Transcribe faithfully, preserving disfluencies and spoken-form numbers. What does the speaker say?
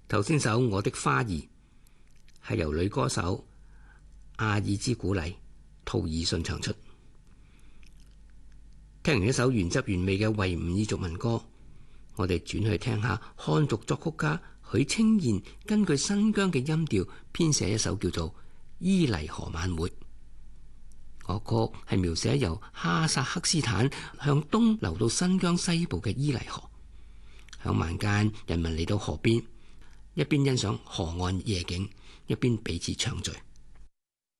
頭先首《我的花兒》係由女歌手阿爾茲古麗、圖爾遜唱出。聽完一首原汁原味嘅維吾爾族民歌，我哋轉去聽下漢族作曲家許清彥根據新疆嘅音調編寫一首叫做《伊犁河晚會》。歌曲係描寫由哈薩克斯坦向東流到新疆西部嘅伊犁河，響晚間人民嚟到河邊，一邊欣賞河岸夜景，一邊彼此暢敘。